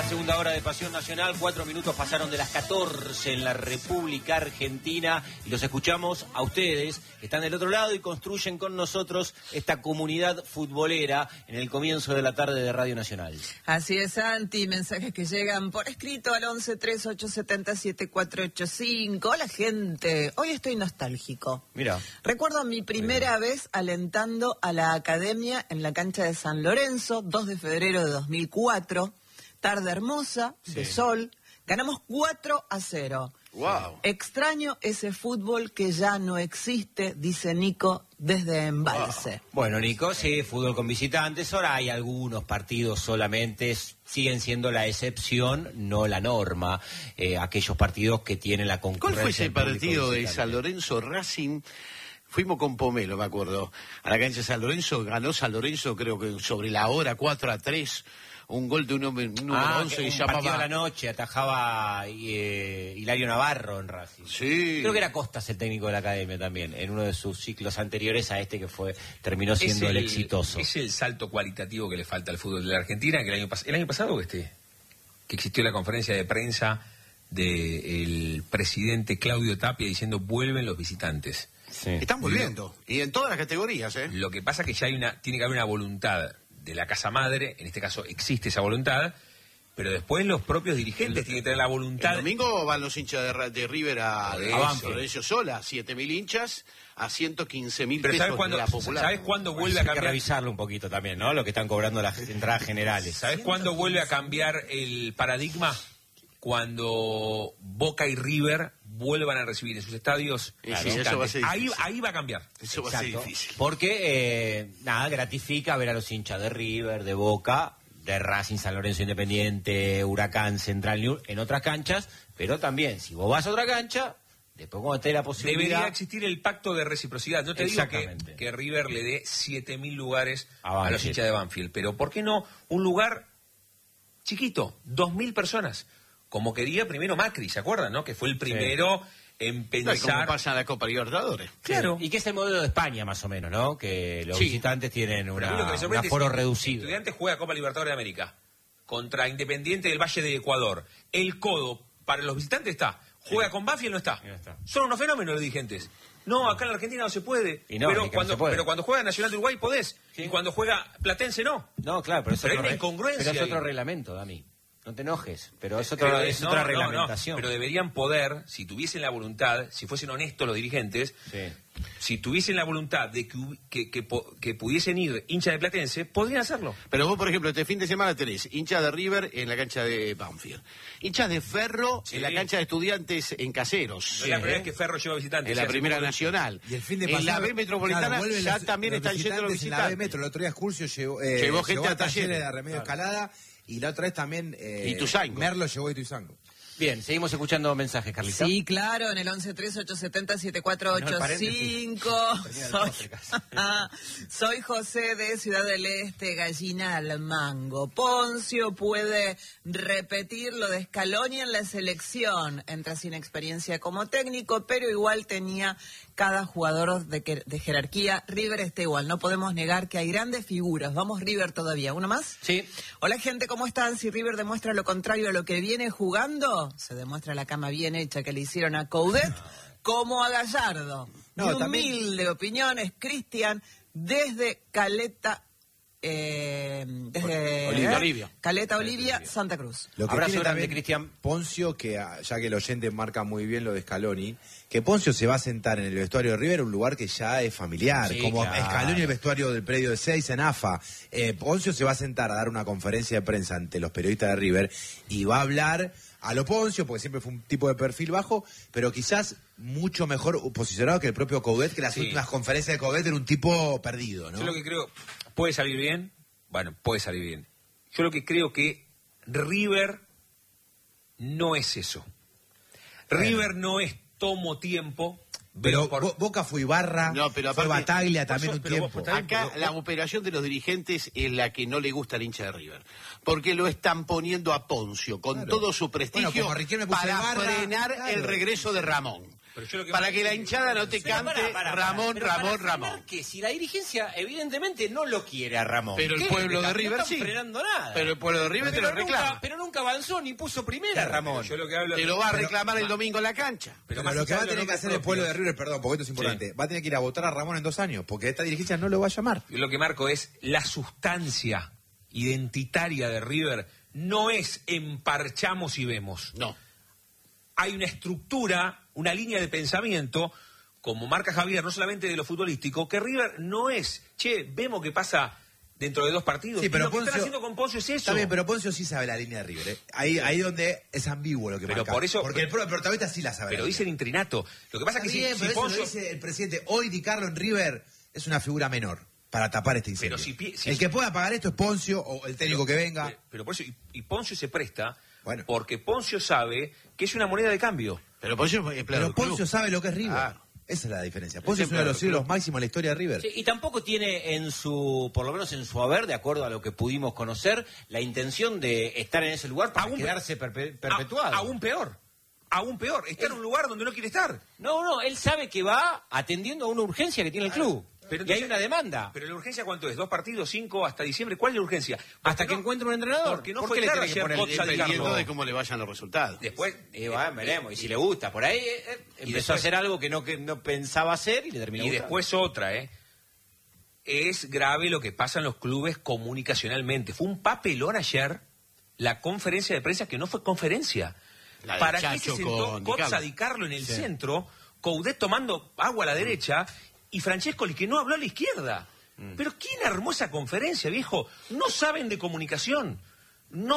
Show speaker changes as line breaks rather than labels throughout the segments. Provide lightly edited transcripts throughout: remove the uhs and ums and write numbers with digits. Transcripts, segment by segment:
segunda hora de Pasión Nacional. 4 minutos pasaron de las 14 en la República Argentina y los escuchamos a ustedes que están del otro lado y construyen con nosotros esta comunidad futbolera en el comienzo de la tarde de Radio Nacional.
Así es, Santi, mensajes que llegan por escrito al 11 3870 7485. Hola, gente, hoy estoy nostálgico.
Mira.
Recuerdo mi primera vez alentando a la academia en la cancha de San Lorenzo, 2 de febrero de 2004. Tarde hermosa, de sol, ganamos 4-0.
Wow.
Extraño ese fútbol que ya no existe, dice Nico desde Embalse.
Wow. Bueno, Nico, sí, fútbol con visitantes. Ahora hay algunos partidos solamente, siguen siendo la excepción, no la norma. Aquellos partidos que tienen la concurrencia.
¿Cuál fue ese partido de San Lorenzo Racing? Fuimos con Pomelo, me acuerdo, a la cancha de San Lorenzo. Ganó San Lorenzo, creo que sobre la hora, 4-3. Un gol de un número 11 y llamaba...
partido de la noche, atajaba Hilario Navarro en Racing.
Sí.
Creo que era Costas el técnico de la academia también, en uno de sus ciclos anteriores a este que terminó siendo el exitoso.
Es el salto cualitativo que le falta al fútbol de la Argentina, que el año pasado que existió la conferencia de prensa del presidente Claudio Tapia diciendo vuelven los visitantes.
Sí.
Están volviendo, y en todas las categorías, ¿eh?
Lo que pasa es que ya tiene que haber una voluntad de la casa madre, en este caso existe esa voluntad, pero después los propios dirigentes tienen que tener la voluntad.
El domingo van los hinchas de River a Lorenzo Sola, 7.000 hinchas a 115.000 pesos de la popular.
¿Sabes cuándo vuelve a cambiar?
Hay que revisarlo un poquito también, ¿no? Lo que están cobrando las entradas generales.
¿Sabes cuándo vuelve a cambiar el paradigma? Cuando Boca y River vuelvan a recibir en sus estadios.
Sí, eso va a ser difícil.
Ahí va a cambiar.
Eso va a ser difícil.
Porque, gratifica ver a los hinchas de River, de Boca, de Racing, San Lorenzo Independiente, Huracán, Central New, en otras canchas, pero también, si vos vas a otra cancha, después cuando te dé la posibilidad...
Debería existir el pacto de reciprocidad. No te digo que River le dé 7.000 lugares a los hinchas de Banfield, pero ¿por qué no un lugar chiquito, 2.000 personas? Como quería primero Macri, ¿se acuerdan, no? Que fue el primero en pensar...
¿Cómo pasa en la Copa Libertadores?
Claro.
Y que es el modelo de España, más o menos, ¿no? Que los visitantes tienen un aforo reducido.
Estudiantes juega Copa Libertadores de América contra Independiente del Valle de Ecuador. El codo para los visitantes está. Juega con Banfield, no está. Son unos fenómenos los dirigentes. No, acá en la Argentina no se puede. Pero cuando juega Nacional de Uruguay podés. Sí. Y cuando juega Platense no.
No, claro, pero
hay una incongruencia.
Pero es otro reglamento, Dami. No te enojes, pero es otra reglamentación.
Pero deberían poder, si tuviesen la voluntad, si fuesen honestos los dirigentes, si tuviesen la voluntad de que pudiesen ir hinchas de Platense, podrían hacerlo.
Pero vos, por ejemplo, este fin de semana tenés hinchas de River en la cancha de Banfield, hinchas de Ferro en la cancha de Estudiantes en Caseros.
No es la primera vez que Ferro lleva visitantes.
En la Primera Nacional.
Y el fin de pasado,
en la B Metropolitana ya también están yendo los visitantes.
En la B Metro, el otro día Curcio
llevó gente a Talleres
de Remedio Escalada. Y la otra vez también
Ituzaingó.
Merlo llevó a Ituzaingó.
Bien, seguimos escuchando mensajes, Carlita.
Sí, claro, en el 113870-7485. Soy José de Ciudad del Este, Gallina al Mango. Poncio puede repetir lo de Scaloni en la selección. Entra sin experiencia como técnico, pero igual tenía cada jugador de jerarquía. River está igual, no podemos negar que hay grandes figuras. Vamos River todavía. ¿Uno más?
Sí.
Hola, gente, ¿cómo están? Si River demuestra lo contrario a lo que viene jugando, se demuestra la cama bien hecha que le hicieron a Coudet como a Gallardo. Mi humilde opinión es Cristian desde Caleta...
Olivia.
Caleta Olivia, Santa Cruz.
Lo que
abrazo
tiene
grande,
también
Cristian.
Poncio, que ya que el oyente marca muy bien lo de Scaloni, que Poncio se va a sentar en el vestuario de River, un lugar que ya es familiar, como Scaloni el vestuario del predio de 6 en AFA. Poncio se va a sentar a dar una conferencia de prensa ante los periodistas de River y va a hablar a lo Poncio, porque siempre fue un tipo de perfil bajo, pero quizás mucho mejor posicionado que el propio Coudet, que las últimas conferencias de Coudet era un tipo perdido, ¿no?
Yo lo que creo, puede salir bien, puede salir bien. Yo lo que creo que River no es eso. River no es tomo tiempo.
Pero Boca fue Ibarra, fue Bataglia también un tiempo.
Acá la operación de los dirigentes es la que no le gusta al hincha de River. Porque lo están poniendo a Poncio con todo su prestigio para frenar el regreso de Ramón. para que la hinchada no te cante Ramón.
Que si la dirigencia evidentemente no lo quiere a Ramón.
Pero el pueblo de River
no
sí.
frenando nada.
Pero el pueblo de River te lo reclama.
Pero nunca avanzó ni puso primera, Ramón.
Yo lo que hablo
te lo va a reclamar el domingo en la cancha.
Pero lo que va a tener que hacer el pueblo de River, perdón, porque esto es importante, va a tener que ir a votar a Ramón en 2 años, porque esta dirigencia no lo va a llamar.
Yo lo que marco es la sustancia identitaria de River no es emparchamos y vemos.
No.
Hay una estructura, una línea de pensamiento, como marca Javier, no solamente de lo futbolístico, que River no es, vemos que pasa dentro de 2 partidos.
Sí, pero
y lo que están haciendo con Poncio es eso.
Está bien, pero Poncio sí sabe la línea de River. Ahí donde es ambiguo lo que
pero
marca.
Por eso,
porque el protagonista sí la sabe.
Pero dice el intrinato. Lo que pasa es que
bien,
si Poncio...
lo dice el presidente, hoy Di Carlo en River es una figura menor para tapar este incendio. El que pueda pagar esto es Poncio o el técnico que venga.
Pero por eso, y Poncio se presta,
bueno,
porque Poncio sabe que es una moneda de cambio.
Pero Poncio
sabe lo que es River. Esa es la diferencia. Poncio es uno de los ídolos máximos en la historia de River.
Sí, y tampoco tiene por lo menos en su haber, de acuerdo a lo que pudimos conocer, la intención de estar en ese lugar para quedarse perpetuado.
Aún peor, está en un lugar donde no quiere estar.
No, él sabe que va atendiendo a una urgencia que tiene el club. Pero entonces, y hay una demanda.
Pero la urgencia, ¿cuánto es? 2 partidos, 5 hasta diciembre. ¿Cuál es la urgencia?
Hasta que encuentre un entrenador.
Porque no fue claro ayer
dependiendo de cómo le vayan los resultados.
Después,
veremos. Y si le gusta, por ahí empezó a hacer algo que no pensaba hacer y le terminó gustando.
Después otra, es grave lo que pasa en los clubes comunicacionalmente. Fue un papelón ayer la conferencia de prensa que no fue conferencia. ¿Para qué se sentó Cozza Di Carlo en el centro, Coudet tomando agua a la derecha y Francescoli que no habló a la izquierda? Pero ¿quién armó esa conferencia, viejo? No saben de comunicación. No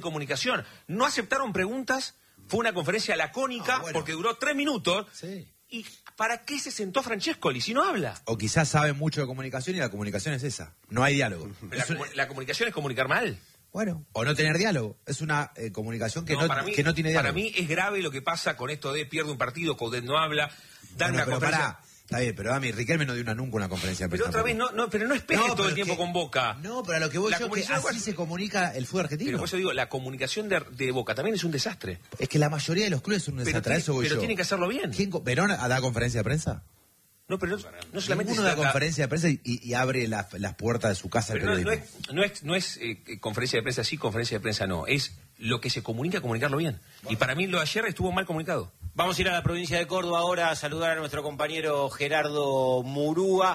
aceptaron preguntas. Fue una conferencia lacónica porque duró 3 minutos.
Sí.
¿Y para qué se sentó Francescoli si no habla?
O quizás saben mucho de comunicación y la comunicación es esa. No hay diálogo.
La comunicación es comunicar mal.
Bueno, o no tener diálogo. Es una comunicación que no tiene diálogo.
Para mí es grave lo que pasa con esto de pierde un partido, Coudet no habla, dan una conferencia...
Está bien, pero Riquelme no dio nunca una conferencia de prensa.
Pero otra vez, pero no espeje todo el tiempo con Boca.
No, pero a lo que voy yo es que así se comunica el fútbol argentino.
Pero por eso digo, la comunicación de Boca también es un desastre.
Es que la mayoría de los clubes son un desastre,
pero tienen que hacerlo bien.
¿Verón da conferencia de prensa?
No, pero no solamente...
Uno da conferencia de prensa y abre las puertas de su casa.
Pero no es conferencia de prensa sí, conferencia de prensa no. Es lo que se comunica, comunicarlo bien. Y para mí lo de ayer estuvo mal comunicado.
Vamos a ir a la provincia de Córdoba ahora a saludar a nuestro compañero Gerardo Murúa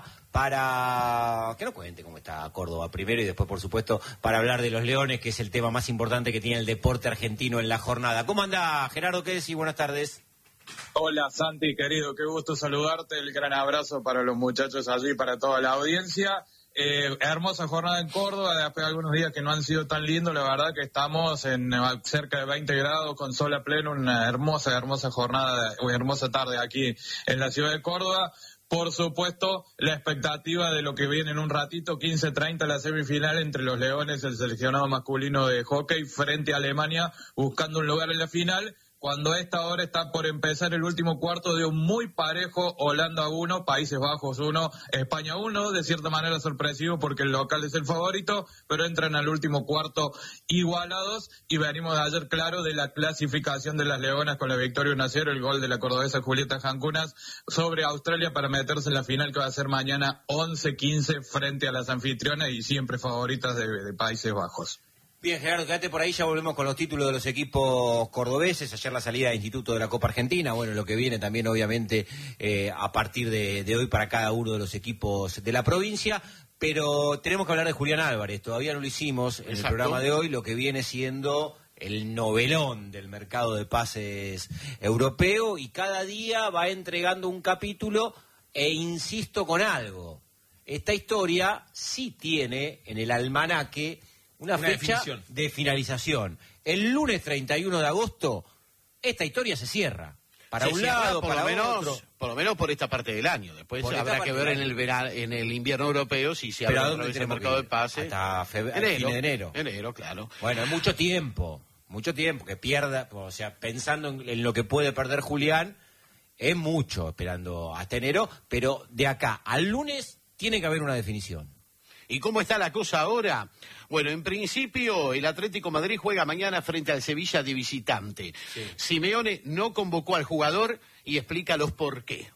para que nos cuente cómo está Córdoba primero y después, por supuesto, para hablar de los Leones, que es el tema más importante que tiene el deporte argentino en la jornada. ¿Cómo anda, Gerardo? ¿Qué decís? Buenas tardes.
Hola, Santi, querido, qué gusto saludarte. El gran abrazo para los muchachos allí, para toda la audiencia. Hermosa jornada en Córdoba, después de algunos días que no han sido tan lindos, la verdad que estamos en cerca de 20 grados con sol a pleno, una hermosa jornada, una hermosa tarde aquí en la ciudad de Córdoba. Por supuesto, la expectativa de lo que viene en un ratito, 15:30 la semifinal entre los Leones, el seleccionado masculino de hockey, frente a Alemania, buscando un lugar en la final. Cuando a esta hora está por empezar el último cuarto de un muy parejo Holanda 1, Países Bajos 1, España 1, de cierta manera sorpresivo porque el local es el favorito, pero entran al último cuarto igualados y venimos de ayer claro de la clasificación de las Leonas con la victoria 1-0, el gol de la cordobesa Julieta Jancunas sobre Australia para meterse en la final que va a ser mañana 11-15 frente a las anfitrionas y siempre favoritas de Países Bajos.
Bien, Gerardo, quédate por ahí, ya volvemos con los títulos de los equipos cordobeses. Ayer la salida de Instituto de la Copa Argentina, bueno, lo que viene también obviamente a partir de hoy para cada uno de los equipos de la provincia. Pero tenemos que hablar de Julián Álvarez, todavía no lo hicimos en el programa de hoy, lo que viene siendo el novelón del mercado de pases europeo y cada día va entregando un capítulo e insisto con algo. Esta historia sí tiene en el almanaque una fecha de finalización. El lunes 31 de agosto, esta historia se cierra. Para un lado, para otro.
Por lo menos por esta parte del año. Después habrá que ver en el invierno europeo si se abre otra vez el mercado de pases.
Hasta fin de enero.
Enero, claro.
Bueno, es mucho tiempo que pierda, o sea, pensando en lo que puede perder Julián, es mucho esperando hasta enero, pero de acá al lunes tiene que haber una definición.
¿Y cómo está la cosa ahora? Bueno, en principio el Atlético Madrid juega mañana frente al Sevilla de visitante. Sí. Simeone no convocó al jugador y explica los por qué.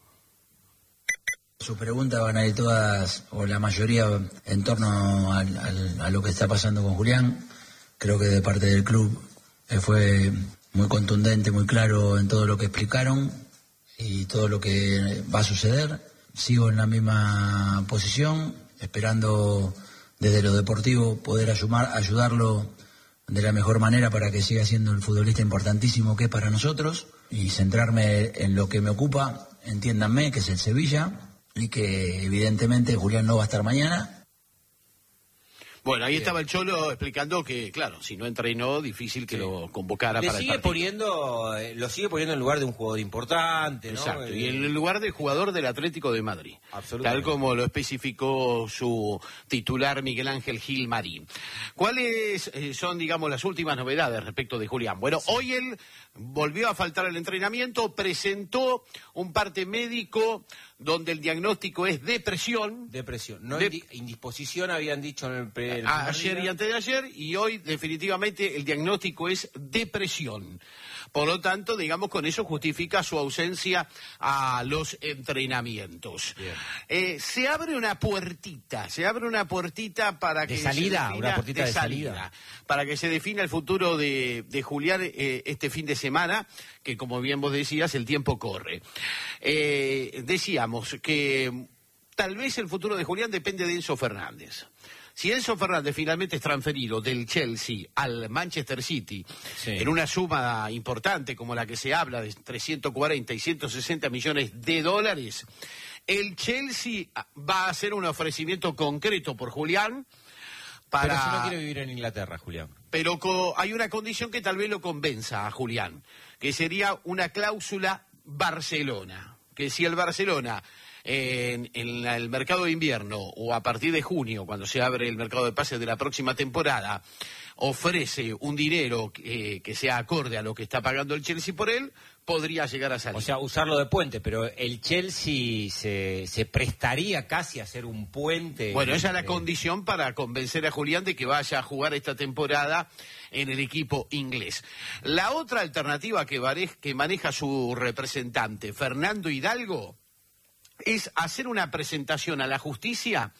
Sus preguntas van a ir todas, o la mayoría, en torno a lo que está pasando con Julián. Creo que de parte del club fue muy contundente, muy claro en todo lo que explicaron y todo lo que va a suceder. Sigo en la misma posición, esperando desde lo deportivo poder ayudarlo de la mejor manera para que siga siendo el futbolista importantísimo que es para nosotros y centrarme en lo que me ocupa, entiéndanme, que es el Sevilla, y que evidentemente Julián no va a estar mañana.
Bueno, ahí estaba el Cholo explicando que, claro, si no entrenó, difícil que lo convocara para el partido.
Lo sigue poniendo en lugar de un jugador importante, ¿no?
Exacto, y en el lugar del jugador del Atlético de Madrid. Tal como lo especificó su titular Miguel Ángel Gil Marín. ¿Cuáles son, digamos, las últimas novedades respecto de Julián? Bueno, hoy él volvió a faltar al entrenamiento, presentó un parte médico donde el diagnóstico es depresión.
No indisposición, habían dicho en el
ayer y antes de ayer, y hoy definitivamente el diagnóstico es depresión. Por lo tanto, digamos, con eso justifica su ausencia a los entrenamientos. Se abre una puertita para que salida, para que se defina el futuro de Julián este fin de semana, que como bien vos decías, el tiempo corre. Decíamos que tal vez el futuro de Julián depende de Enzo Fernández. Si Enzo Fernández finalmente es transferido del Chelsea al Manchester City, en una suma importante como la que se habla de 340 y 160 millones de dólares, el Chelsea va a hacer un ofrecimiento concreto por Julián.
Pero si no quiere vivir en Inglaterra, Julián.
Pero hay una condición que tal vez lo convenza a Julián, que sería una cláusula Barcelona, que si el Barcelona en el mercado de invierno o a partir de junio, cuando se abre el mercado de pases de la próxima temporada, ofrece un dinero que sea acorde a lo que está pagando el Chelsea por él, podría llegar a salir.
O sea, usarlo de puente, pero el Chelsea se prestaría casi a hacer un puente.
Bueno, esa es la condición para convencer a Julián de que vaya a jugar esta temporada en el equipo inglés. La otra alternativa que maneja su representante, Fernando Hidalgo, es hacer una presentación a la justicia,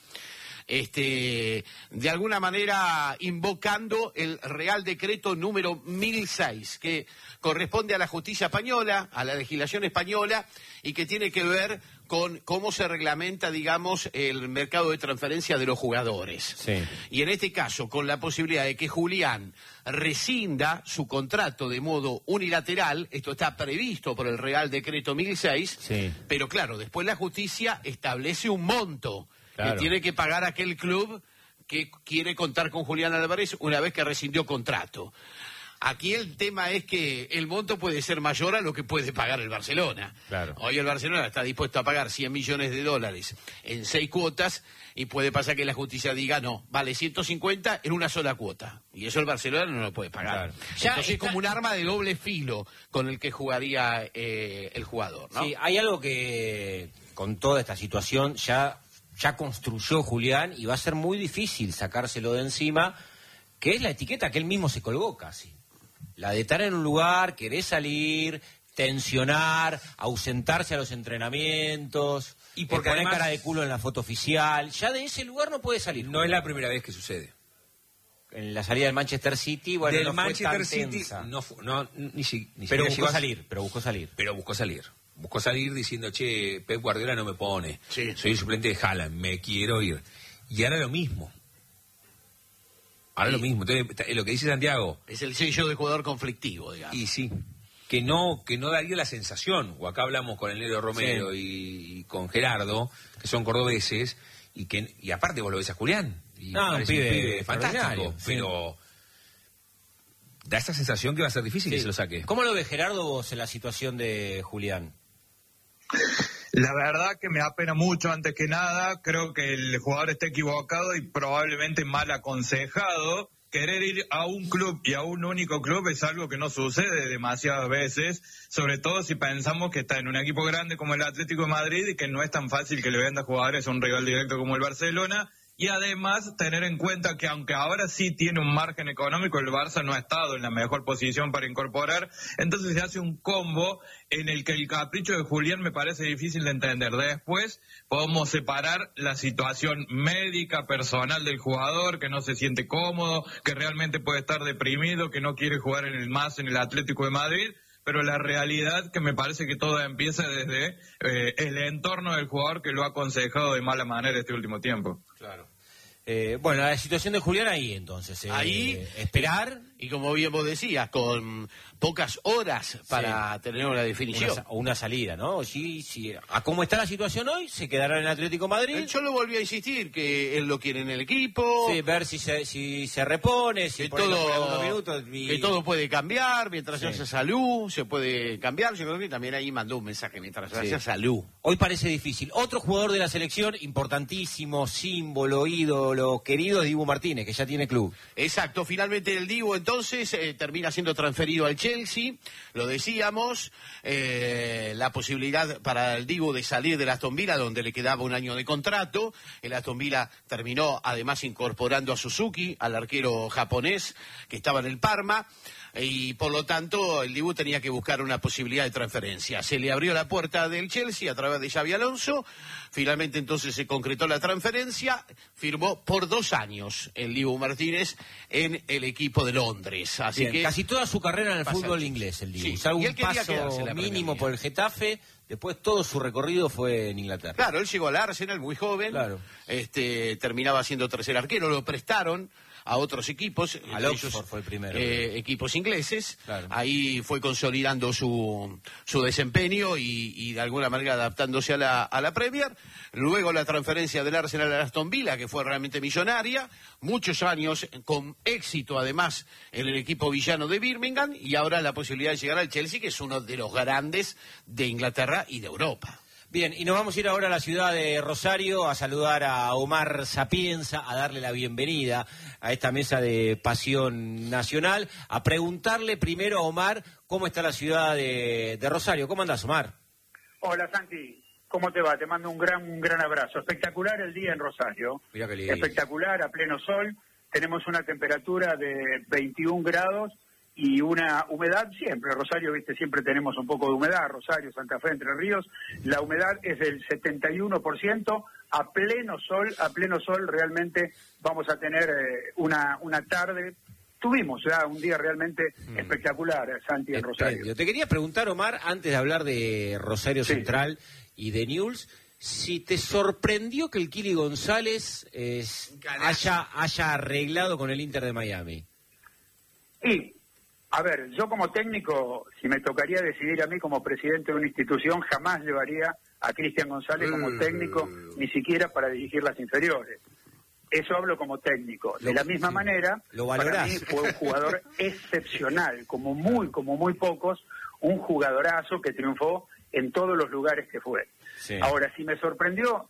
de alguna manera invocando el Real Decreto número 1006, que corresponde a la justicia española, a la legislación española, y que tiene que ver con cómo se reglamenta, digamos, el mercado de transferencia de los jugadores.
Sí.
Y en este caso, con la posibilidad de que Julián rescinda su contrato de modo unilateral, esto está previsto por el Real Decreto 1006, pero claro, después la justicia establece un monto que tiene que pagar aquel club que quiere contar con Julián Álvarez una vez que rescindió contrato. Aquí el tema es que el monto puede ser mayor a lo que puede pagar el Barcelona.
Claro.
Hoy el Barcelona está dispuesto a pagar 100 millones de dólares en 6 cuotas y puede pasar que la justicia diga no, vale 150 en una sola cuota. Y eso el Barcelona no lo puede pagar.
Claro.
Entonces es como un arma de doble filo con el que jugaría el jugador, ¿no?
Sí, hay algo que con toda esta situación ya construyó Julián y va a ser muy difícil sacárselo de encima, que es la etiqueta que él mismo se colgó casi. La de estar en un lugar, querer salir, tensionar, ausentarse a los entrenamientos, y poner además cara de culo en la foto oficial. Ya de ese lugar no puede salir.
No es la primera vez que sucede.
En la salida del Manchester City, bueno,
del
no
Manchester
fue tan
City,
tensa.
Pero buscó salir. Buscó salir diciendo, che, Pep Guardiola no me pone.
Sí.
Soy el suplente de Haaland, me quiero ir. Y ahora lo mismo. Entonces, lo que dice Santiago.
Es el sello de jugador conflictivo, digamos.
Y sí, que no daría la sensación, o acá hablamos con el Negro Romero y con Gerardo, que son cordobeses, y aparte vos lo ves a Julián. Y
un pibe
fantástico, pero da esa sensación que va a ser difícil que se lo saque.
¿Cómo lo ve Gerardo vos en la situación de Julián?
La verdad que me apena mucho, antes que nada. Creo que el jugador está equivocado y probablemente mal aconsejado. Querer ir a un club y a un único club es algo que no sucede demasiadas veces, sobre todo si pensamos que está en un equipo grande como el Atlético de Madrid y que no es tan fácil que le venda jugadores a un rival directo como el Barcelona. y además tener en cuenta que aunque ahora sí tiene un margen económico, el Barça no ha estado en la mejor posición para incorporar, entonces se hace un combo en el que el capricho de Julián me parece difícil de entender. Después podemos separar la situación médica, personal del jugador, que no se siente cómodo, que realmente puede estar deprimido, que no quiere jugar en el Atlético de Madrid, pero la realidad que me parece que todo empieza desde el entorno del jugador que lo ha aconsejado de mala manera este último tiempo.
Claro. Bueno, la situación de Julián ahí entonces.
Ahí
esperar.
Y como bien vos decías, con pocas horas para tener una definición.
Una salida, ¿no? Sí, a cómo está la situación hoy, se quedará en el Atlético de Madrid.
Yo lo volví a insistir, que él lo quiere en el equipo.
Sí, ver si se repone, si por algunos minutos.
Que todo puede cambiar, mientras haya salud, se puede cambiar. Yo creo que también ahí mandó un mensaje, mientras haya salud.
Hoy parece difícil. Otro jugador de la selección, importantísimo, símbolo, ídolo, querido, Dibu Martínez, que ya tiene club.
Exacto, finalmente el Dibu entonces termina siendo transferido al Chelsea, lo decíamos, la posibilidad para el Dibu de salir del Aston Villa, donde le quedaba un año de contrato. El Aston Villa terminó además incorporando a Suzuki, al arquero japonés que estaba en el Parma, y por lo tanto el Dibu tenía que buscar una posibilidad de transferencia. Se le abrió la puerta del Chelsea a través de Xabi Alonso, finalmente entonces se concretó la transferencia, firmó por 2 años el Dibu Martínez en el equipo de Londres. Así que
casi toda su carrera en el fútbol inglés, el Dibu.
Sí,
Salvo un paso mínimo por el Getafe, después todo su recorrido fue en Inglaterra.
Claro, él llegó al Arsenal muy joven, terminaba siendo tercer arquero, lo prestaron a otros equipos,
al Oxford fue el primero,
equipos ingleses,
claro.
Ahí fue consolidando su desempeño y de alguna manera adaptándose a la Premier. Luego la transferencia del Arsenal a Aston Villa, que fue realmente millonaria, muchos años con éxito además en el equipo villano de Birmingham, y ahora la posibilidad de llegar al Chelsea, que es uno de los grandes de Inglaterra y de Europa.
Bien, y nos vamos a ir ahora a la ciudad de Rosario a saludar a Omar Sapienza, a darle la bienvenida a esta mesa de Pasión Nacional, a preguntarle primero a Omar cómo está la ciudad de Rosario. ¿Cómo andás, Omar?
Hola, Santi. ¿Cómo te va? Te mando un gran abrazo. Espectacular el día en Rosario.
Mirá qué lindo.
Espectacular, a pleno sol. Tenemos una temperatura de 21 grados y una humedad siempre. Rosario, viste, siempre tenemos un poco de humedad. Rosario, Santa Fe, Entre Ríos. La humedad es del 71%. A pleno sol realmente vamos a tener una tarde. Tuvimos ya un día realmente espectacular, Santi, en Rosario.
Te quería preguntar, Omar, antes de hablar de Rosario Central y de Newell's, si te sorprendió que el Kili González haya arreglado con el Inter de Miami.
Y, a ver, yo como técnico, si me tocaría decidir a mí como presidente de una institución, jamás llevaría a Cristian González como técnico, ni siquiera para dirigir las inferiores. Eso hablo como técnico. De la misma manera, para mí fue un jugador excepcional, como muy pocos, un jugadorazo que triunfó en todos los lugares que fue. Sí. Ahora, si me sorprendió,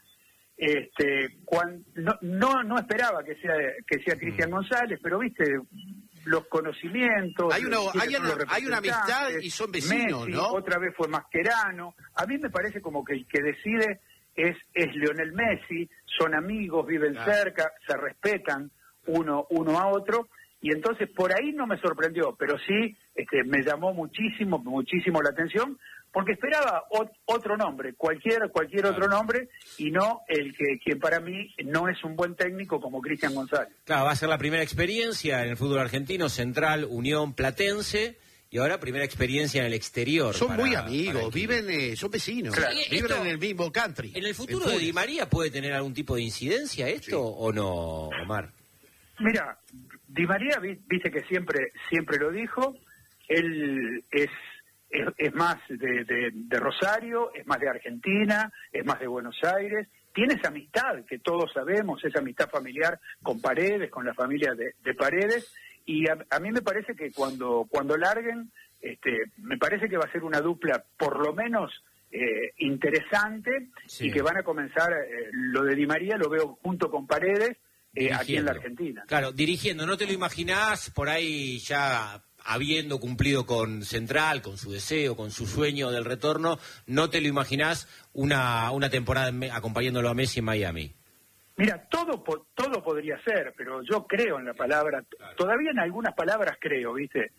no esperaba que sea Cristian González, pero viste, los conocimientos.
Hay una amistad y son vecinos,
Messi,
¿no?
Otra vez fue Mascherano. A mí me parece como que el que decide es Lionel Messi, son amigos, viven cerca, se respetan uno a otro, y entonces por ahí no me sorprendió, pero sí me llamó muchísimo la atención, porque esperaba otro nombre, cualquier otro nombre, y no quien para mí no es un buen técnico como Cristian González.
Claro, va a ser la primera experiencia en el fútbol argentino, Central, Unión, Platense. Y ahora primera experiencia en el exterior.
Son muy amigos, viven, son vecinos, viven en el mismo country.
¿En el futuro de Di María puede tener algún tipo de incidencia esto o no, Omar?
Mira, Di María, viste que siempre lo dijo, él es más de Rosario, es más de Argentina, es más de Buenos Aires, tiene esa amistad que todos sabemos, esa amistad familiar con Paredes, con la familia de Paredes. Y a mí me parece que cuando larguen, me parece que va a ser una dupla por lo menos interesante, y que van a comenzar, lo de Di María lo veo junto con Paredes aquí en la Argentina.
Claro, dirigiendo, ¿no te lo imaginás por ahí ya habiendo cumplido con Central, con su deseo, con su sueño del retorno, no te lo imaginás una temporada acompañándolo a Messi en Miami?
Mira, todo podría ser, pero yo creo en la palabra, todavía en algunas palabras creo, ¿viste?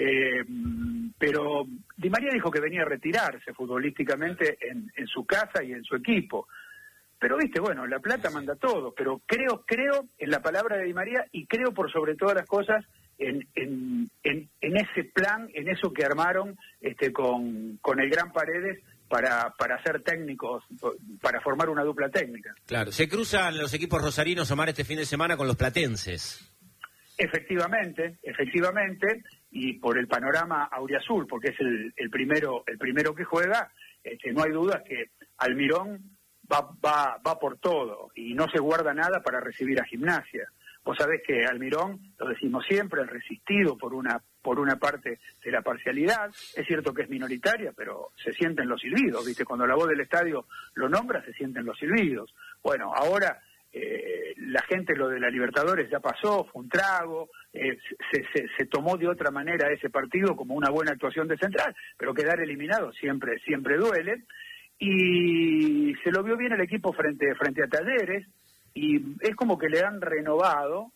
Pero Di María dijo que venía a retirarse futbolísticamente en su casa y en su equipo. Pero, ¿viste? Bueno, la plata manda todo, pero creo en la palabra de Di María y creo por sobre todas las cosas en ese plan, en eso que armaron con el Gran Paredes, para ser técnicos, para formar una dupla técnica.
Claro, se cruzan los equipos rosarinos, Omar, este fin de semana con los platenses.
Efectivamente, y por el panorama auriazul, porque es el primero que juega, no hay duda que Almirón va por todo y no se guarda nada para recibir a Gimnasia. Vos sabés que Almirón, lo decimos siempre, el resistido por una parte de la parcialidad, es cierto que es minoritaria, pero se sienten los silbidos, ¿viste? Cuando la voz del estadio lo nombra, se sienten los silbidos. Bueno, ahora la gente, lo de la Libertadores ya pasó, fue un trago, se tomó de otra manera ese partido como una buena actuación de Central, pero quedar eliminado siempre duele, y se lo vio bien el equipo frente a Talleres, y es como que le han renovado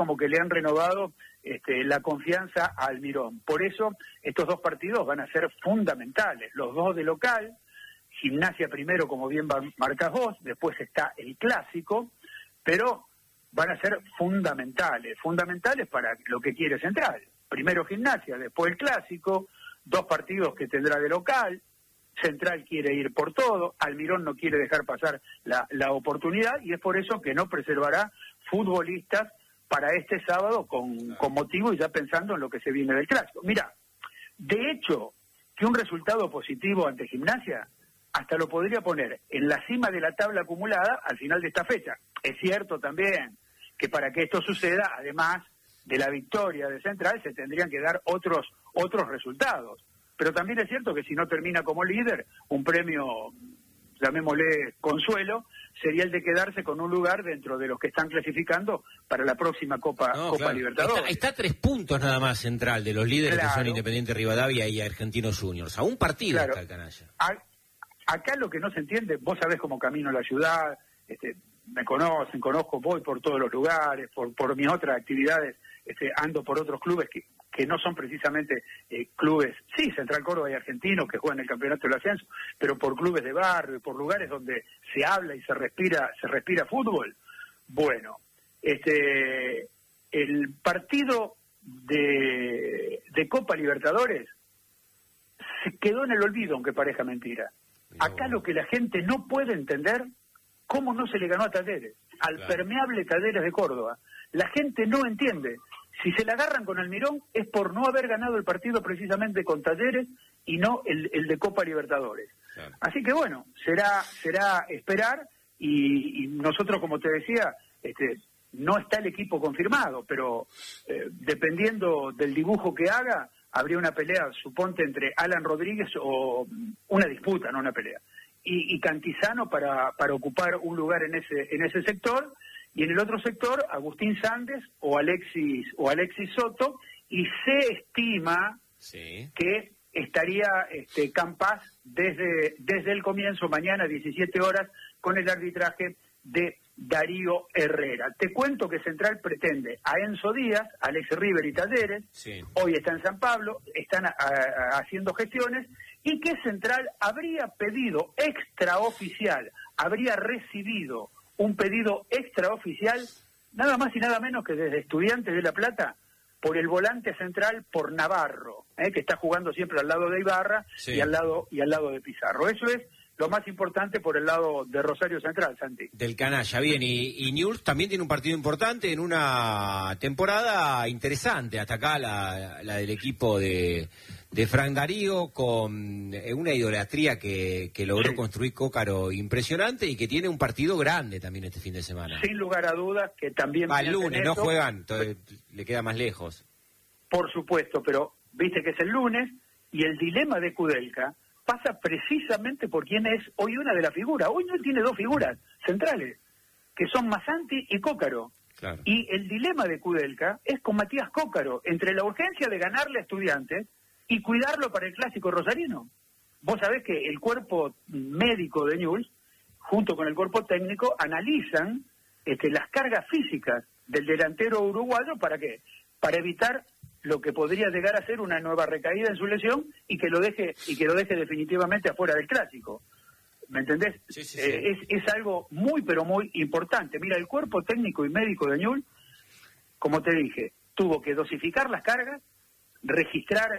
la confianza a Almirón. Por eso estos dos partidos van a ser fundamentales, los dos de local, Gimnasia primero, como bien marcás vos, después está el clásico, pero van a ser fundamentales para lo que quiere Central. Primero Gimnasia, después el clásico, dos partidos que tendrá de local. Central quiere ir por todo, Almirón no quiere dejar pasar la oportunidad, y es por eso que no preservará futbolistas para este sábado con motivo y ya pensando en lo que se viene del clásico. Mira, de hecho, que un resultado positivo ante Gimnasia hasta lo podría poner en la cima de la tabla acumulada al final de esta fecha. Es cierto también que para que esto suceda, además de la victoria de Central, se tendrían que dar otros resultados. Pero también es cierto que si no termina como líder, un premio, llamémosle consuelo, sería el de quedarse con un lugar dentro de los que están clasificando para la próxima Copa Libertadores.
Está a 3 puntos nada más Central de los líderes, claro, que son Independiente Rivadavia y Argentinos Juniors. A un partido, claro, está el canalla.
Acá lo que no se entiende, vos sabés cómo camino la ciudad, me conozco, voy por todos los lugares, por mis otras actividades, ando por otros clubes que no son precisamente clubes, sí, Central Córdoba y Argentinos que juegan el campeonato del ascenso, pero por clubes de barrio, por lugares donde se habla y se respira fútbol. Bueno, el partido de Copa Libertadores se quedó en el olvido, aunque parezca mentira. Acá lo que la gente no puede entender, cómo no se le ganó a Talleres, al permeable Talleres de Córdoba. La gente no entiende. Si se la agarran con Almirón es por no haber ganado el partido precisamente con Talleres y no el de Copa Libertadores. Claro. Así que bueno, será esperar, y nosotros, como te decía, no está el equipo confirmado, pero dependiendo del dibujo que haga, habría una pelea, suponte, entre Alan Rodríguez, o una disputa, no una pelea, y Cantizano para ocupar un lugar en ese sector. Y en el otro sector, Agustín Sández o Alexis Soto, y se estima que estaría Campas desde el comienzo, mañana 17 horas, con el arbitraje de Darío Herrera. Te cuento que Central pretende a Enzo Díaz, Alex River y Talleres, hoy está en San Pablo, están haciendo gestiones, y que Central habría pedido extraoficial, habría recibido un pedido extraoficial, nada más y nada menos que desde Estudiantes de La Plata, por el volante central, por Navarro, que está jugando siempre al lado de Ibarra y al lado de Pizarro. Eso es lo más importante por el lado de Rosario Central, Santi.
Del canalla, bien, y Newell's también tiene un partido importante en una temporada interesante, hasta acá la del equipo de Fran Darío, con una idolatría que logró construir Cócaro impresionante, y que tiene un partido grande también este fin de semana.
Sin lugar a dudas, que también...
El lunes, no juegan, entonces le queda más lejos.
Por supuesto, pero viste que es el lunes, y el dilema de Kudelka pasa precisamente por quién es hoy una de las figuras. Hoy no tiene dos figuras centrales, que son Masanti y Cócaro. Claro. Y el dilema de Kudelka es con Matías Cócaro, entre la urgencia de ganarle a Estudiantes y cuidarlo para el clásico rosarino. Vos sabés que el cuerpo médico de Newell's, junto con el cuerpo técnico, analizan las cargas físicas del delantero uruguayo. ¿Para qué? Para evitar lo que podría llegar a ser una nueva recaída en su lesión y que lo deje definitivamente afuera del clásico. ¿Me entendés?
Sí.
Es algo muy, pero muy importante. Mira, el cuerpo técnico y médico de Newell's, como te dije, tuvo que dosificar las cargas, registrar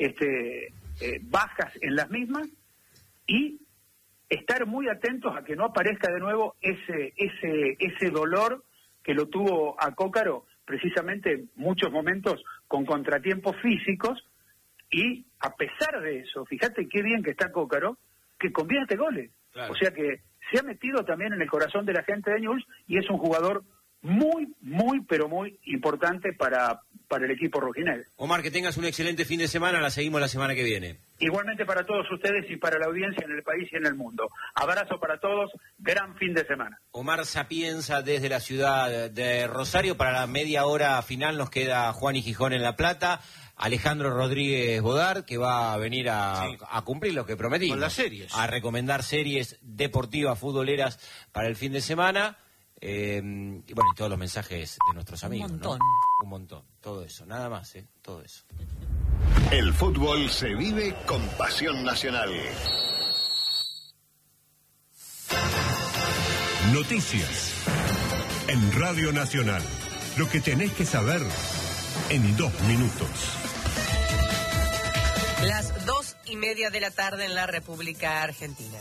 bajas en las mismas y estar muy atentos a que no aparezca de nuevo ese dolor que lo tuvo a Cócaro precisamente en muchos momentos con contratiempos físicos. Y a pesar de eso, fíjate qué bien que está Cócaro, que convierte goles. Claro. O sea que se ha metido también en el corazón de la gente de Newell's y es un jugador muy, muy, pero muy importante para el equipo rojinegro.
Omar, que tengas un excelente fin de semana, la seguimos la semana que viene.
Igualmente para todos ustedes y para la audiencia en el país y en el mundo. Abrazo para todos, gran fin de semana.
Omar Sapienza desde la ciudad de Rosario. Para la media hora final nos queda Juan y Gijón en La Plata. Alejandro Rodríguez Bodar, que va a venir a cumplir lo que prometimos.
Con las series.
A recomendar series deportivas, futboleras para el fin de semana. Y bueno, y todos los mensajes de nuestros amigos.
Un montón.
¿No? Un montón. Todo eso, nada más, todo eso.
El fútbol se vive con pasión nacional.
Noticias en Radio Nacional. Lo que tenés que saber en 2 minutos.
Las 2:30 de la tarde en la República Argentina.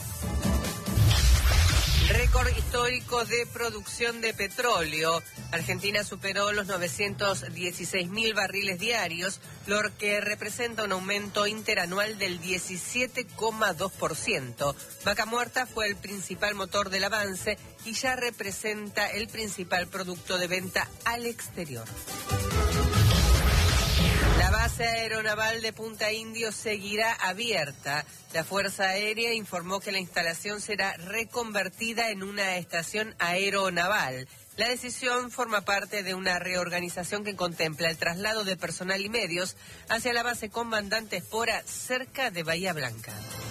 Récord histórico de producción de petróleo. Argentina superó los 916.000 barriles diarios, lo que representa un aumento interanual del 17,2%. Vaca Muerta fue el principal motor del avance y ya representa el principal producto de venta al exterior. La base aeronaval de Punta Indio seguirá abierta. La Fuerza Aérea informó que la instalación será reconvertida en una estación aeronaval. La decisión forma parte de una reorganización que contempla el traslado de personal y medios hacia la base Comandante Espora, cerca de Bahía Blanca.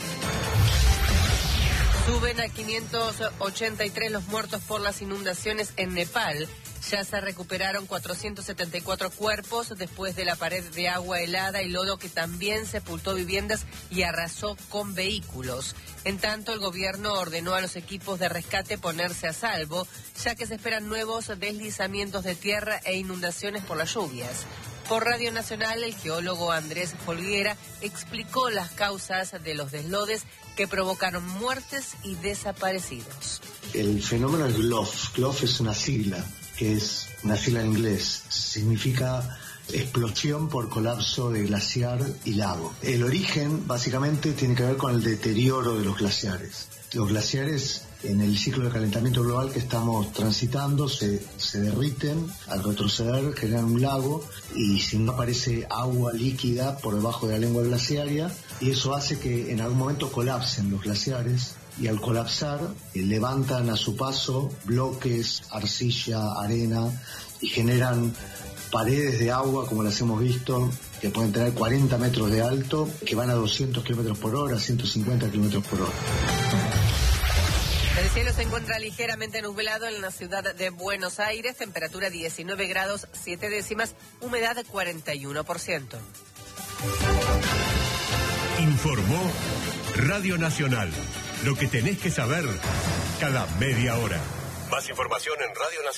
Suben a 583 los muertos por las inundaciones en Nepal. Ya se recuperaron 474 cuerpos después de la pared de agua helada y lodo que también sepultó viviendas y arrasó con vehículos. En tanto, el gobierno ordenó a los equipos de rescate ponerse a salvo, ya que se esperan nuevos deslizamientos de tierra e inundaciones por las lluvias. Por Radio Nacional, el geólogo Andrés Folguera explicó las causas de los deslodes que provocaron muertes y desaparecidos.
El fenómeno es GLOF. GLOF es una sigla, que es una sigla en inglés. Significa explosión por colapso de glaciar y lago. El origen, básicamente, tiene que ver con el deterioro de los glaciares. Los glaciares, en el ciclo de calentamiento global que estamos transitando, se derriten, al retroceder generan un lago y si no aparece agua líquida por debajo de la lengua glaciaria, y eso hace que en algún momento colapsen los glaciares, y al colapsar levantan a su paso bloques, arcilla, arena, y generan paredes de agua, como las hemos visto, que pueden tener 40 metros de alto, que van a 200 kilómetros por hora, 150 kilómetros por hora.
El cielo se encuentra ligeramente nublado en la ciudad de Buenos Aires, temperatura 19 grados 7 décimas, humedad 41%.
Informó Radio Nacional. Lo que tenés que saber cada media hora. Más información en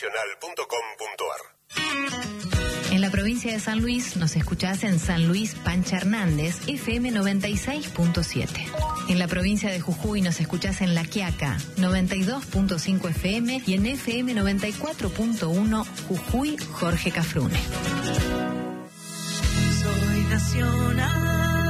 radionacional.com.ar.
En la provincia de San Luis nos escuchás en San Luis Pancha Hernández, FM 96.7. En la provincia de Jujuy nos escuchás en La Quiaca, 92.5 FM y en FM 94.1 Jujuy, Jorge Cafrune.
Soy nacional.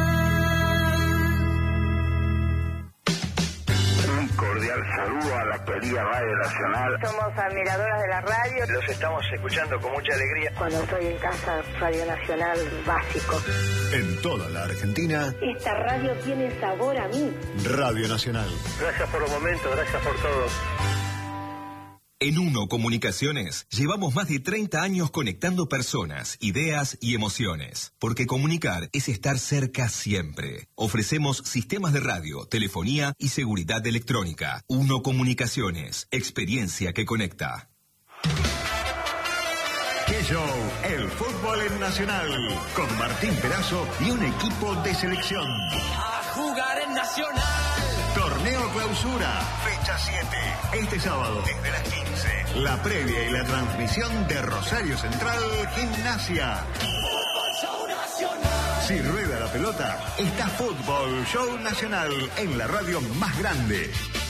Cordial saludo a la querida Radio Nacional.
Somos admiradoras de la radio.
Los estamos escuchando con mucha alegría.
Cuando estoy en casa, Radio Nacional básico.
En toda la Argentina,
esta radio tiene sabor a mí.
Radio Nacional.
Gracias por los momentos, gracias por todo.
En Uno Comunicaciones llevamos más de 30 años conectando personas, ideas y emociones. Porque comunicar es estar cerca siempre. Ofrecemos sistemas de radio, telefonía y seguridad electrónica. Uno Comunicaciones, experiencia que conecta.
¡Qué show! El fútbol en Nacional. Con Martín Perazo y un equipo de selección.
A jugar en Nacional.
Torneo Clausura, fecha 7. Este sábado, desde las 15. La previa y la transmisión de Rosario Central Gimnasia.
Show Nacional.
Si rueda la pelota, está Fútbol Show Nacional en la radio más grande.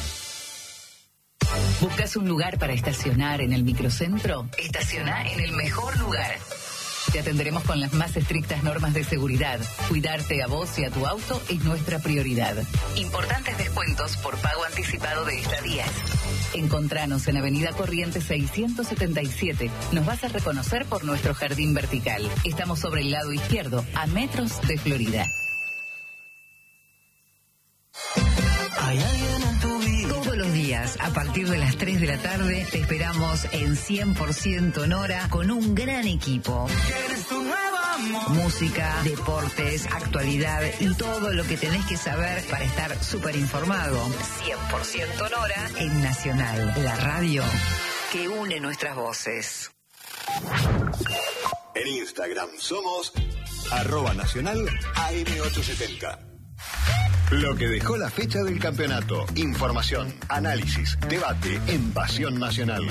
¿Buscas un lugar para estacionar en el microcentro? Estaciona en el mejor lugar. Te atenderemos con las más estrictas normas de seguridad. Cuidarte a vos y a tu auto es nuestra prioridad. Importantes descuentos por pago anticipado de estadías. Encontranos en Avenida Corrientes 677. Nos vas a reconocer por nuestro jardín vertical. Estamos sobre el lado izquierdo, a metros de Florida.
Hay alguien en tu vida.
Todos los días, a partir de las 3 de la tarde, te esperamos en 100% Nora con un gran equipo.
Eres tu nuevo amor.
Música, deportes, actualidad y todo lo que tenés que saber para estar súper informado. 100% Nora en Nacional, la radio que une nuestras voces.
En Instagram somos @nacional AM870. Lo que dejó la fecha del campeonato. Información, análisis, debate en Pasión Nacional.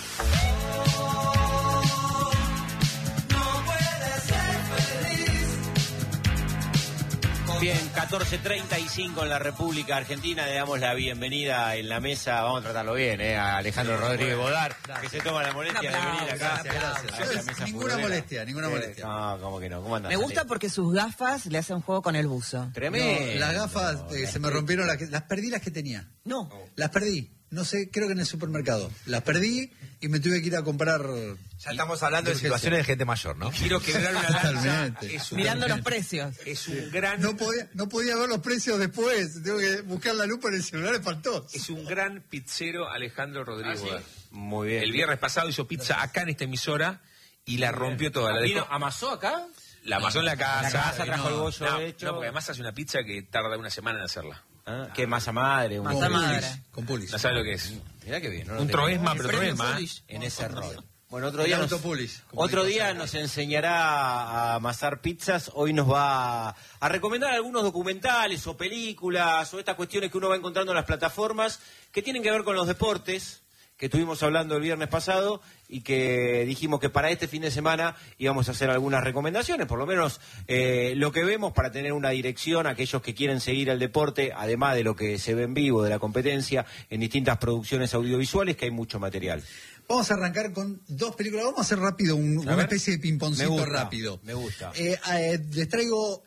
Bien, 14:35 en la República Argentina. Le damos la bienvenida en la mesa. Vamos a tratarlo bien, a Alejandro Rodríguez Bodar, que se toma la molestia de venir acá.
Gracias. Ninguna molestia.
No, ¿cómo que no? ¿Cómo andas?
Me gusta porque sus gafas le hacen juego con el buzo.
Tremendo.
No, las gafas se me rompieron, las perdí las que tenía.
No.
Las perdí. No sé, creo que en el supermercado. Las perdí y me tuve que ir a comprar.
Ya estamos hablando de situaciones de gente mayor, ¿no?
Quiero quebrar una lanza.
Mirando los precios.
Es un gran...
No podía ver los precios después. Tengo que buscar la lupa en el celular, espantó.
Es un gran pizzero Alejandro Rodríguez Bodar.
Muy bien.
El viernes pasado hizo pizza acá en esta emisora y la rompió toda. La dejó...
¿Amasó acá?
La amasó en la casa.
La casa trajo el bollo hecho.
No, porque además hace una pizza que tarda una semana en hacerla.
¿Qué masa madre?
Masa madre.
Con pulis.
No sabe lo que es.
Mirá qué bien.
Un troesma, pero troesma.
En ese rol. Bueno,
otro día
nos enseñará a amasar pizzas. Hoy nos va a recomendar algunos documentales o películas o estas cuestiones que uno va encontrando en las plataformas que tienen que ver con los deportes, que estuvimos hablando el viernes pasado y que dijimos que para este fin de semana íbamos a hacer algunas recomendaciones, por lo menos lo que vemos para tener una dirección a aquellos que quieren seguir el deporte, además de lo que se ve en vivo, de la competencia, en distintas producciones audiovisuales, que hay mucho material.
Vamos a arrancar con dos películas. Vamos a hacer rápido una especie de pimponcito rápido.
Me gusta.
Les traigo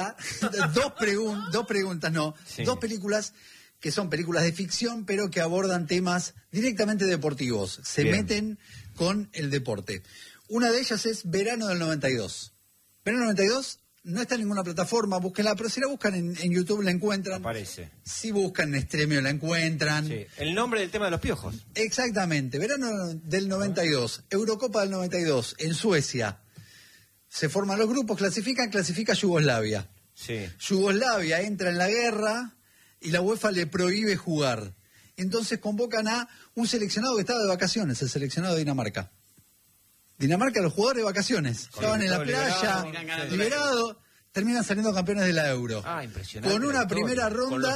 dos películas que son películas de ficción, pero que abordan temas directamente deportivos. Se meten con el deporte. Una de ellas es Verano del 92. Verano del 92 no está en ninguna plataforma, búsquenla, pero si la buscan en YouTube la encuentran.
Aparece.
Si buscan en Stremio la encuentran.
Sí. El nombre del tema de los piojos.
Exactamente. Verano del 92. Eurocopa del 92, en Suecia. Se forman los grupos, clasifica Yugoslavia.
Sí.
Yugoslavia entra en la guerra y la UEFA le prohíbe jugar. Entonces convocan a un seleccionado que estaba de vacaciones, el seleccionado de Dinamarca. Los jugadores de vacaciones. Estaban en la playa, liberados, terminan saliendo campeones de la Euro.
Impresionante.
Con una primera ronda,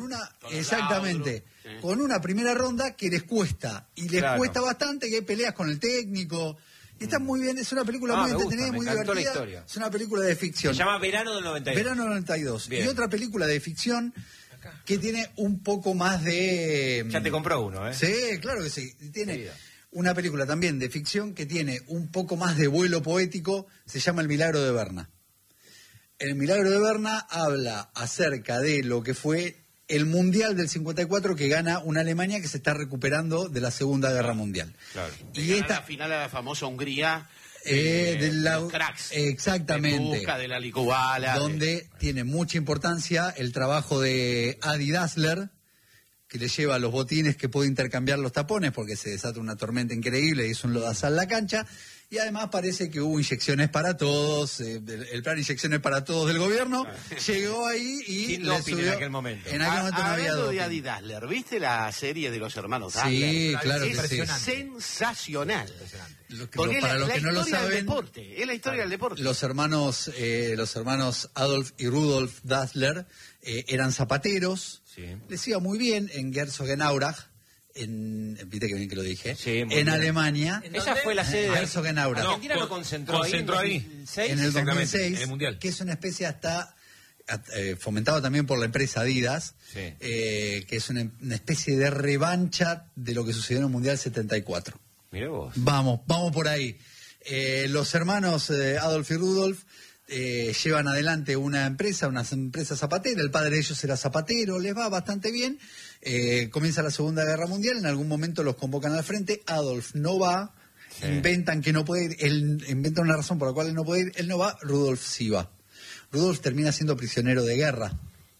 con una primera ronda que les cuesta. Y les cuesta bastante, que hay peleas con el técnico. Y está muy bien, es una película muy entretenida, muy divertida. Es una película de ficción.
Se llama Verano del 92.
Verano del 92.
Bien.
Y otra película de ficción que tiene un poco más de...
Ya te compró uno, ¿eh?
Sí, claro que sí. Tiene una película también de ficción que tiene un poco más de vuelo poético, se llama El Milagro de Berna. El Milagro de Berna habla acerca de lo que fue el Mundial del 54 que gana una Alemania que se está recuperando de la Segunda Guerra Mundial.
Claro.
Y
esta final a la famosa Hungría...
de los
cracks.
Exactamente.
En busca de la Licubala.
Donde tiene mucha importancia el trabajo de Adi Dassler, que le lleva los botines que puede intercambiar los tapones porque se desata una tormenta increíble y es un lodazal la cancha. Y además parece que hubo inyecciones para todos, el plan inyecciones para todos del gobierno, llegó ahí y
Sin
le
doping
subió.
en aquel momento.
En aquel momento no había
Hablando
doping.
de Adi Dassler, ¿viste la serie de los hermanos Dassler?
Sí, claro que sí.
Es sensacional.
Porque para los que no lo
historia del
saben,
deporte, es la historia del deporte.
los hermanos Adolf y Rudolf Dassler eran zapateros, les iba muy bien en Herzogenaurach, viste que bien que lo dije, en
bien.
Alemania.
Esa fue la sede de
Herzogenaurach.
Argentina lo concentró ahí.
En el 2006,
en el Mundial.
que es una especie hasta fomentado también por la empresa Adidas, que es una especie de revancha de lo que sucedió en el Mundial 74.
Mirá vos.
Vamos por ahí. Los hermanos Adolf y Rudolf llevan adelante una empresa zapatera. El padre de ellos era zapatero, les va bastante bien. Comienza la Segunda Guerra Mundial, en algún momento los convocan al frente. Adolf no va, inventan que no puede ir, él inventa una razón por la cual él no puede ir, él no va, Rudolf sí va. Rudolf termina siendo prisionero de guerra.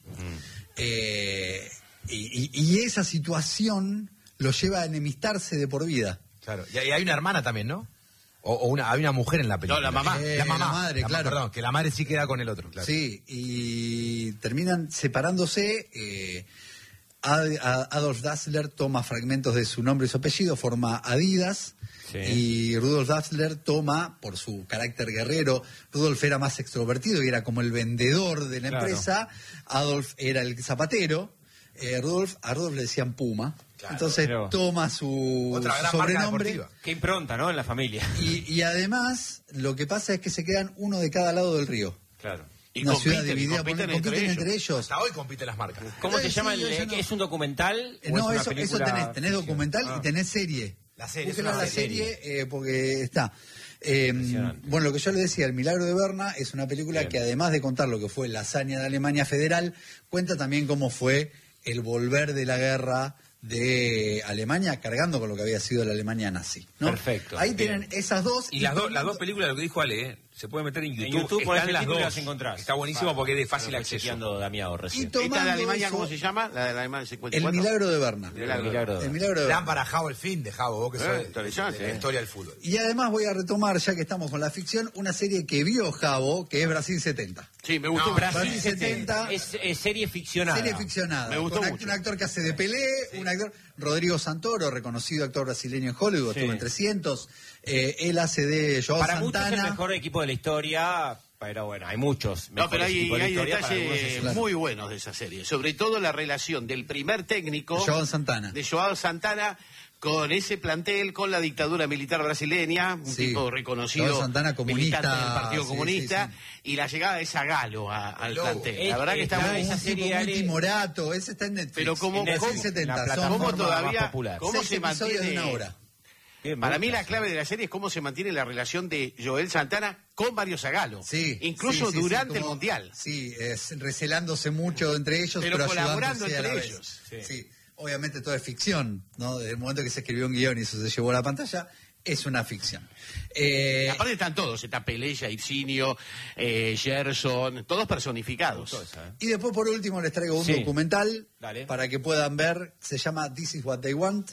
Y esa situación lo lleva a enemistarse de por vida.
Claro, y hay una hermana también, ¿no? Hay una mujer en la película.
No, la mamá.
La madre, claro.
Perdón, que la madre sí queda con el otro, claro.
Sí, y terminan separándose. Adolf Dassler toma fragmentos de su nombre y su apellido, forma Adidas. Y Rudolf Dassler toma, por su carácter guerrero, Rudolf era más extrovertido y era como el vendedor de la empresa. Adolf era el zapatero. A Rudolf le decían Puma. Claro, entonces toma su sobrenombre.
Qué impronta, ¿no? En la familia.
Y además, lo que pasa es que se quedan uno de cada lado del río.
Claro.
Y
una
compiten,
ciudad dividida,
compiten
entre ellos.
Hasta hoy compiten las marcas.
¿Cómo se llama? ¿Es un documental?
No,
¿es una
eso tenés documental y tenés serie.
La serie.
Búsquenla la serie porque está. Bueno, lo que yo le decía, El Milagro de Berna es una película que además de contar lo que fue la hazaña de Alemania Federal, cuenta también cómo fue el volver de la guerra de Alemania cargando con lo que había sido la Alemania nazi, ¿no?
Perfecto.
Ahí tienen esas dos.
Y las dos películas, lo que dijo Ale, se puede meter en YouTube.
En YouTube ponés
están
el
las
título y
dos.
las encontrás.
Está buenísimo porque es de fácil acceso.
Damiao recién.
¿Esta de Alemania cómo se llama? La de Alemania 54.
El Milagro de Berna.
El Milagro de
Berna.
Dan para Javo el fin de Javo, vos que sos de la historia del fútbol.
Y además voy a retomar, ya que estamos con la ficción, una serie que vio Javo, que es Brasil 70.
Sí, me gustó.
Brasil 70
es serie ficcionada.
Serie ficcionada.
Me gustó
con
mucho.
un actor que hace de Pelé, un actor, Rodrigo Santoro, reconocido actor brasileño en Hollywood, estuvo en 300. Él hace de Joao
Para
Santana.
muchos es el mejor equipo de la historia, pero bueno, hay muchos.
No, pero hay
detalles
detalles muy buenos de esa serie. Sobre todo la relación del primer técnico
Joao Santana.
de Joao Santana con ese plantel, con la dictadura militar brasileña, un tipo reconocido,
Joao Santana, comunista,
militante del Partido Comunista,
sí.
Y la llegada de Zagallo al plantel. La verdad que está muy
esa serie muy timorato, ese está en Netflix.
Pero como
en Brasil 70,
¿cómo todavía, cómo
6
se
episodios de
mantiene?
una hora.
Para mí la clave de la serie es cómo se mantiene la relación de Joel Santana con Mario Zagallo.
Sí,
incluso durante el Mundial.
Sí, recelándose mucho entre ellos, pero
colaborando
ayudándose
entre
a la
ellos.
vez. Sí. Obviamente todo es ficción, ¿no? Desde el momento que se escribió un guión y eso se llevó a la pantalla, es una ficción.
Aparte están todos, está Pelé, Jairzinho, Gerson, todos personificados.
Y después por último les traigo un documental para que puedan ver, se llama This is what they want.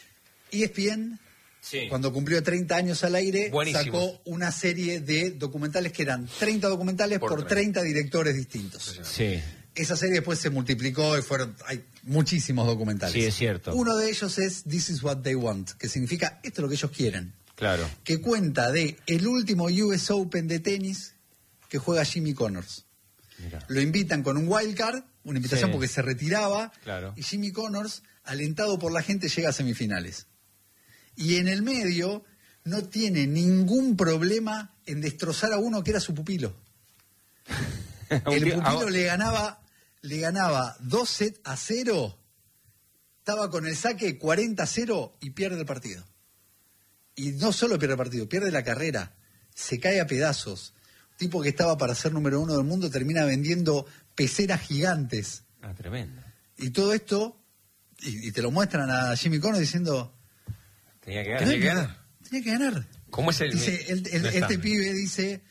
ESPN, cuando cumplió 30 años al aire, sacó una serie de documentales que eran 30 documentales por 30 directores distintos.
Sí.
Esa serie después se multiplicó y hay muchísimos documentales.
Sí, es cierto.
Uno de ellos es This is what they want, que significa esto es lo que ellos quieren.
Claro.
Que cuenta de el último US Open de tenis que juega Jimmy Connors.
Mirá.
Lo invitan con un wild card, una invitación porque se retiraba,
claro.
Y Jimmy Connors, alentado por la gente, llega a semifinales. Y en el medio no tiene ningún problema en destrozar a uno que era su pupilo. El pupilo le ganaba 2-0, estaba con el saque 40-0 y pierde el partido. Y no solo pierde el partido, pierde la carrera, se cae a pedazos. Un tipo que estaba para ser número 1 del mundo termina vendiendo peceras gigantes.
Ah, tremendo.
Y todo esto, y te lo muestran a Jimmy Connors diciendo...
Tenía que
ganar.
¿Cómo es el...?
Dice, este pibe dice,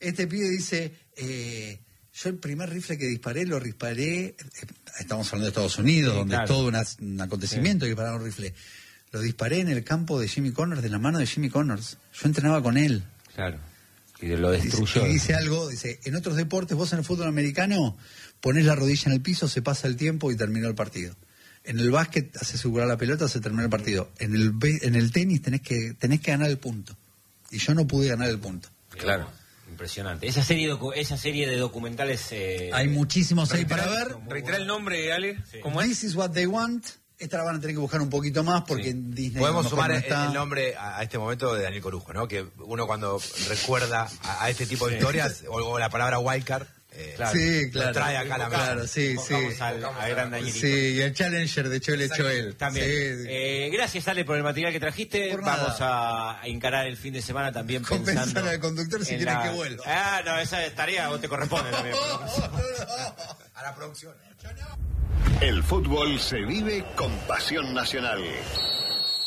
yo el primer rifle que disparé, lo disparé, estamos hablando de Estados Unidos, donde es todo un acontecimiento que disparar un rifle. lo disparé en el campo de Jimmy Connors, de la mano de Jimmy Connors. Yo entrenaba con él.
Claro. Y lo destruyó.
Dice algo, en otros deportes, vos en el fútbol americano ponés la rodilla en el piso, se pasa el tiempo y terminó el partido. En el básquet haces segurar la pelota, se termina el partido. En el tenis tenés que ganar el punto. Y yo no pude ganar el punto.
Claro. Impresionante. Esa serie de documentales...
Hay muchísimos ahí para ver.
Reitera el nombre, Ale.
Sí. This is what they want. Esta la van a tener que buscar un poquito más porque en Disney...
Podemos sumar
no está...
el nombre a este momento de Daniel Corujo, ¿no? Que uno cuando recuerda a este tipo de historias, o la palabra wildcard...
claro. Sí, claro.
Lo trae acá a la mesa.
Claro, sí.
Al gran Danielito.
Sí, y el Challenger de Chole Choel.
También.
Sí.
Gracias, Ale, por el material que trajiste. Vamos a encarar el fin de semana también
compensar
pensando...
al conductor si quieren que vuelva.
No, esa tarea vos te corresponde también.
A la producción.
El fútbol se vive con pasión nacional.